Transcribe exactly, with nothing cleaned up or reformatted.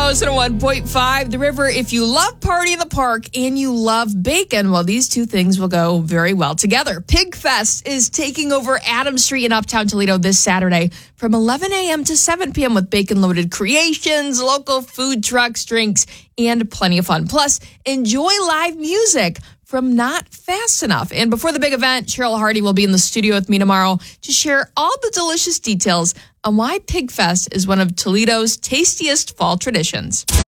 one oh one point five, The River. If you love Party in the Park and you love bacon, well, these two things will go very well together. Pig Fest is taking over Adams Street in Uptown Toledo this Saturday from eleven a.m. to seven p.m. with bacon-loaded creations, local food trucks, drinks, and plenty of fun. Plus, enjoy live music from Not Fast Enough. And before the big event, Cheryl Hardy will be in the studio with me tomorrow to share all the delicious details on why Pig Fest is one of Toledo's tastiest fall traditions.